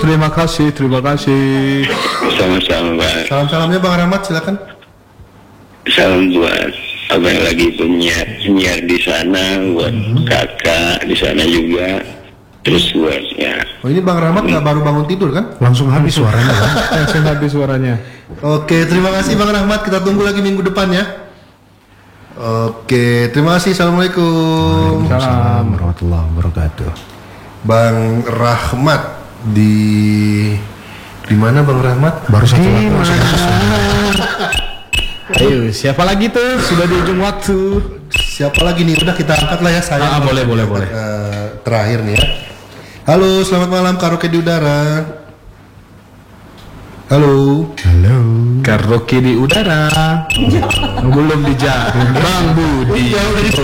terima kasih. Sama-sama Bang. Salam-salamnya Bang Rahmat, silakan. Salam buat abang yang lagi penyiar di sana, buat kakak di sana juga. Terus buat ya. Oh ini Bang Rahmat nggak baru bangun tidur kan? Langsung habis suaranya. Oke, terima kasih Bang Rahmat. Kita tunggu lagi minggu depan ya. Oke, terima kasih. Assalamualaikum. Waalaikumsalam warahmatullahi wabarakatuh. Bang Rahmat di mana Bang Rahmat? Baru satu lagu. Ayo, siapa lagi tuh? Sudah di ujung waktu. Siapa lagi nih? Udah kita angkat lah ya saya. Boleh. Terakhir nih ya. Halo, selamat malam karaoke di udara. Halo. Karaoke di udara. Belum dijawab. Bang Budi.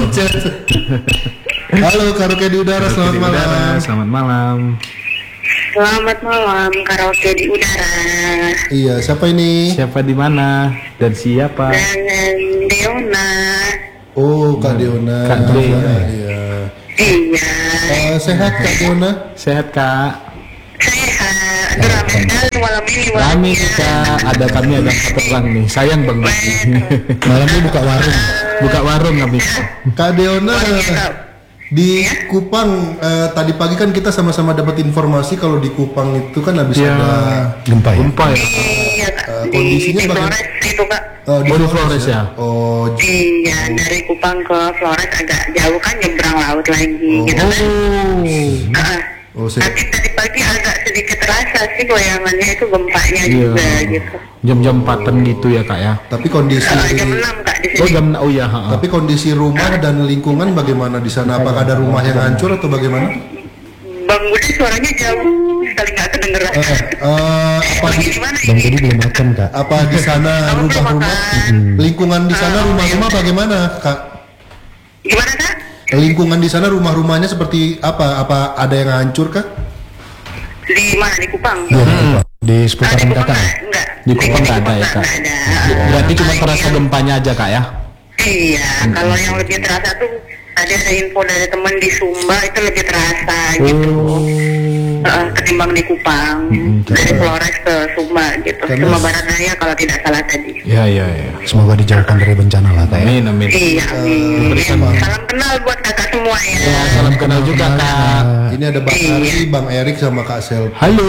Halo karaoke di udara, selamat malam. Selamat malam. Selamat malam, karaoke di udara. Iya, siapa ini? Siapa di mana dan siapa? Dengan Deona. Oh, Kak Deona. Kak Deona. Iya. Iya. Sehat Kak Deona? Sehat Kak. Sehat. Aduh, ramai sekali malam ini. Kami Kak, kami ada 4 orang nih. Sayang Bang Budi. Malam ini buka warung. Buka warung kami. Kak Deona di Kupang tadi pagi kan kita sama-sama dapat informasi kalau di Kupang itu kan habis ada gempa ya. Iya, Kak. Kondisinya di bagaimana? Flores itu, Kak. Di Flores ya. Oh, Iya, dari Kupang ke Flores agak jauh kan, nyebrang laut lagi gitu kan. Tapi tadi pagi agak sedikit terasa sih goyangannya itu, gempanya juga gitu. Jam-jam 4-an gitu ya Kak ya. tapi kondisi Jam 6 Kak di sini. tapi kondisi rumah dan lingkungan bagaimana di sana? Apakah ada rumah yang hancur atau bagaimana? Bang Budi suaranya jauh sekali nggak kedengeran. Bang Budi belum makan Kak. Apa di sana rumah-rumah lingkungan di sana rumah-rumah bagaimana Kak? Gimana Kak? Lingkungan di sana rumah-rumahnya seperti apa? Apa ada yang hancur kah? Di mana? Di Kupang? Di seputaran Kakak. Enggak. Di Kupang nggak ada ya Kak. Nggak ada. Berarti cuma terasa gempanya aja Kak ya. Iya, kalau yang lebih terasa tuh ada info dari teman di Sumba itu lebih terasa gitu. Ketimbang di Kupang. Dari Flores ke Sumba gitu. Sumba Barat Daya kalau tidak salah tadi. Iya. Semoga dijauhkan dari bencana lah Kak ya. Amin. Iya, amin. Salam kenal buat kakak semua ya. Salam kenal juga Kak. Ini ada Bang Ali, Bang Erik sama Kak Sel. Halo.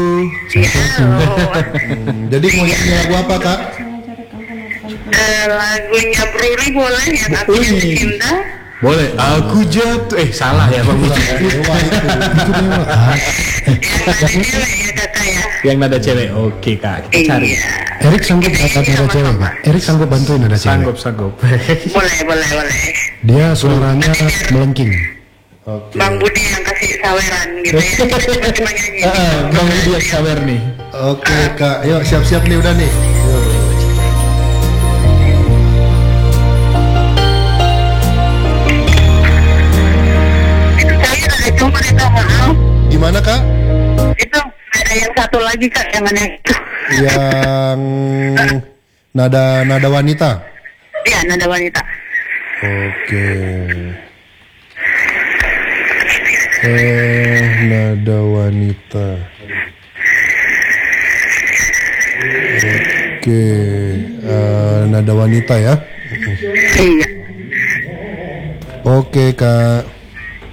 Jadi mau nyanyi lagu apa Kak? Lagunya Bruri boleh ya, Aku Jatuh Cinta. Boleh. Aku jatuh. Salah ya Bang Budi. Yang nada cewek. Oke Kak. Kita cari. Erik sanggup nada cewek Kak. Erik sanggup bantuin nada cewek. Sanggup. Boleh. Dia suaranya melengking. Bang Budi yang kasih saweran gitu ya. Bang Budi yang sawer nih. Oke Kak, yuk siap-siap nih udah nih. Cuma itu maaf. Gimana Kak? Itu ada yang satu lagi Kak, yang mana itu? Yang nada wanita. Iya, nada wanita. Oke. Nada wanita. Oke, nada wanita ya. Iya. Oke Kak.